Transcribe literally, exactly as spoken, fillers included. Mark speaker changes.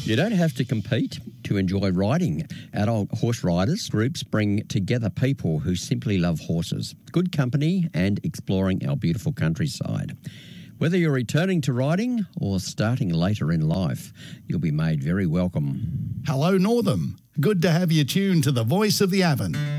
Speaker 1: You don't have to compete to enjoy riding. Adult horse riders groups bring together people who simply love horses, good company and exploring our beautiful countryside. Whether you're returning to riding or starting later in life, you'll be made very welcome.
Speaker 2: Hello, Northam. Good to have you tuned to the Voice of the Avon.